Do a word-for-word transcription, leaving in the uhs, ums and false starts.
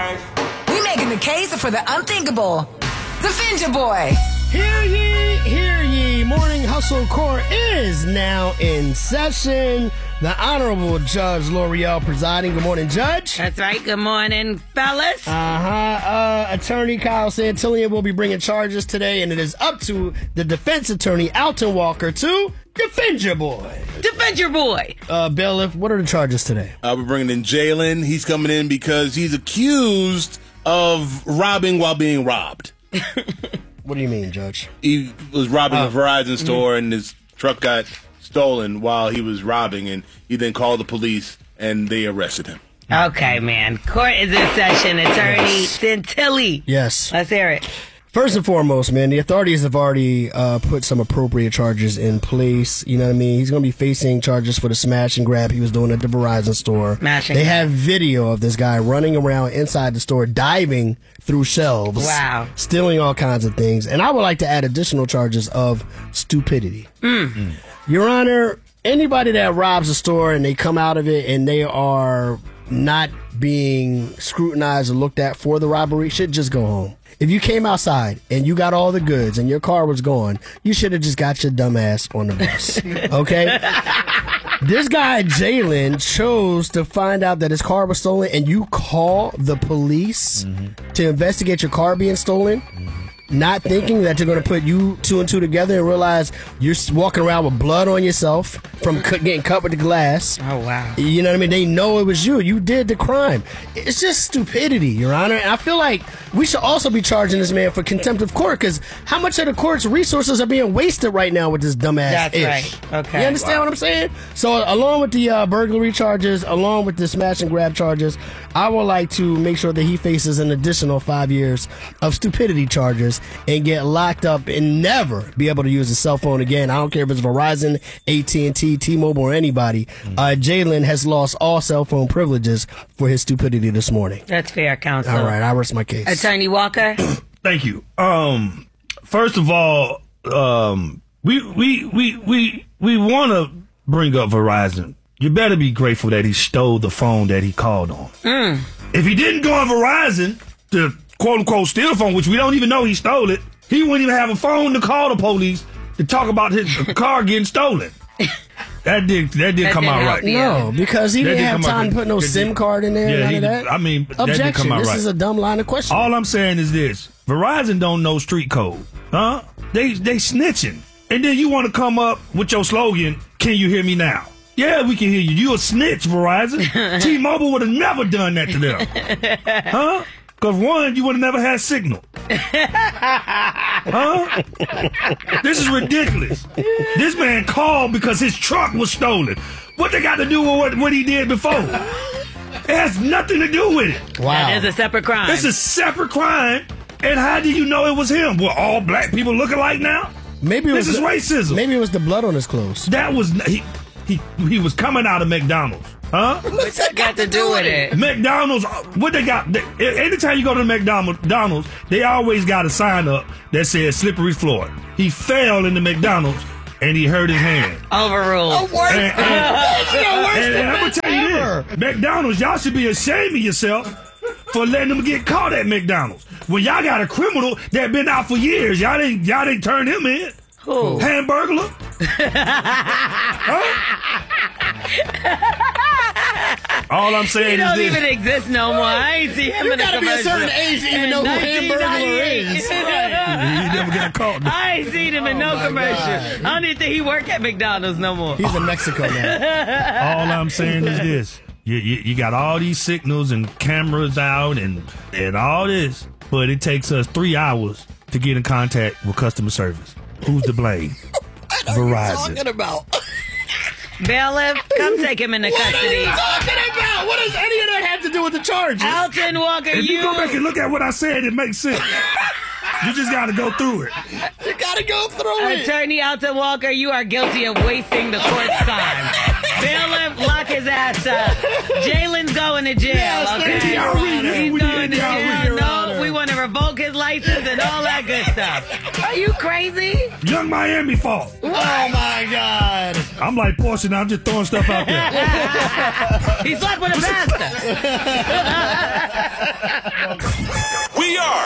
guys. We making the case for the unthinkable. Defend your boy. Hear ye, hear ye. Morning Hustle Court is now in session. The Honorable Judge L'Oreal presiding. Good morning, Judge. That's right. Good morning, fellas. Uh-huh. Uh, Attorney Kyle Santillan will be bringing charges today, and it is up to the defense attorney, Alton Walker, to defend your boy. Defend your boy. Uh, Bailiff, what are the charges today? Uh, we're bringing in Jalen. He's coming in because he's accused of robbing while being robbed. What do you mean, Judge? He was robbing Oh. a Verizon store, Mm-hmm. and his truck got stolen while he was robbing, and he then called the police, and they arrested him. Okay, man. Court is in session. Attorney Santillan. Yes. Let's hear it. First and foremost, man, the authorities have already uh, put some appropriate charges in place. You know what I mean? He's going to be facing charges for the smash and grab he was doing at the Verizon store. Smash and they grab. have video of this guy running around inside the store, diving through shelves. Wow. Stealing all kinds of things. And I would like to add additional charges of stupidity. Mm. Your Honor, anybody that robs a store and they come out of it and they are not being scrutinized or looked at for the robbery should just go home. If you came outside and you got all the goods and your car was gone, you should have just got your dumb ass on the bus. Okay? This guy, Jalen, chose to find out that his car was stolen, and you call the police mm-hmm. to investigate your car being stolen, mm-hmm. not thinking that you're going to put you two and two together and realize you're walking around with blood on yourself from cu- getting cut with the glass. Oh, wow. You know what I mean? They know it was you. You did the crime. It's just stupidity, Your Honor. And I feel like we should also be charging this man for contempt of court, because how much of the court's resources are being wasted right now with this dumbass That's ish? right. Okay. You understand Wow. what I'm saying? So along with the uh, burglary charges, along with the smash and grab charges, I would like to make sure that he faces an additional five years of stupidity charges and get locked up and never be able to use a cell phone again. I don't care if it's Verizon, A T and T, T-Mobile, or anybody. Mm-hmm. Uh, Jalen has lost all cell phone privileges for his stupidity this morning. That's fair, counsel. All right, I rest my case. Attorney Walker. Thank you. Um, first of all, um, we we we we we want to bring up Verizon. You better be grateful that he stole the phone that he called on. Mm. If he didn't go on Verizon to quote unquote steal the phone, which we don't even know he stole it, he wouldn't even have a phone to call the police to talk about his car getting stolen. That did that did That come didn't out help right. you. No, because he That didn't did have come out time to right. put no That SIM did- card in there. Yeah, none he of did- that. I mean, that did Objection. come out This right. is a dumb line of questioning. All I'm saying is this: Verizon don't know street code, huh? They they snitching, and then you want to come up with your slogan, "Can you hear me now?" Yeah, we can hear you. You a snitch, Verizon. T-Mobile would have never done that to them, huh? Because one, you would have never had signal, huh? This is ridiculous. This man called because his truck was stolen. What they got to do with what, what he did before? It has nothing to do with it. Wow. That is a separate crime. It's a separate crime. And how do you know it was him? Well, all black people look alike now? Maybe it This was is the, racism. Maybe it was the blood on his clothes. That was he he he was coming out of McDonald's, huh? What's that got to do with it? McDonald's, what they got? They, anytime you go to McDonald's, they always got a sign up that says slippery floor. He fell into McDonald's and he hurt his hand. Overruled. And, and, and, and I'm gonna tell you this, McDonald's, y'all should be ashamed of yourself for letting them get caught at McDonald's. When y'all got a criminal that been out for years, y'all didn't y'all didn't turn him in. Who? Hamburglar. Huh? All I'm saying He is don't this. even exist no more. I ain't see him You in a gotta be a commercial. certain age to even In know who nineteen Hamburglar ninety-eight. is. He never got caught. I ain't seen him in Oh no my commercial. God. I don't even think he work at McDonald's no more. He's in Mexico now. All I'm saying is this. You, you, you got all these signals and cameras out and, and all this, but it takes us three hours to get in contact with customer service. Who's to blame? Verizon. Talking about? Bailiff, come take him into custody. Talking about? What does any of that have to do with the charges? Alton Walker, If you you. go back and look at what I said, it makes sense. You just got to go through it. You gotta go through it. Attorney Alton Walker, you are guilty of wasting the court's time. Bailiff, lock his ass up. Jalen's going to jail, Yes, okay? thank you, Your Honor. He's We going need to Your jail. Honor. No, we want to revoke his license and all that good stuff. Are you crazy? Young Miami fault. Oh my God. I'm like Portia now. I'm just throwing stuff out there. He slept with a pastor. We are